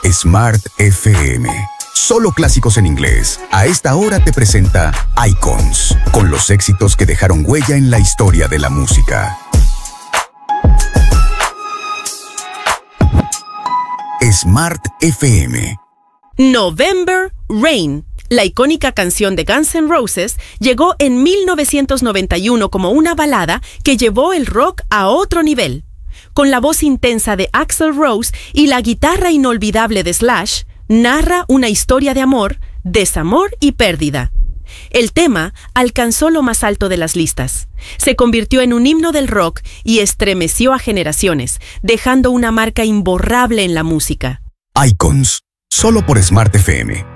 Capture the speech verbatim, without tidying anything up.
Smart F M. Solo clásicos en inglés. A esta hora te presenta Icons, con los éxitos que dejaron huella en la historia de la música. Smart F M. November Rain, la icónica canción de Guns N' Roses, llegó en mil novecientos noventa y uno como una balada que llevó el rock a otro nivel. Con la voz intensa de Axl Rose y la guitarra inolvidable de Slash, narra una historia de amor, desamor y pérdida. El tema alcanzó lo más alto de las listas. Se convirtió en un himno del rock y estremeció a generaciones, dejando una marca imborrable en la música. Icons, solo por Smart F M.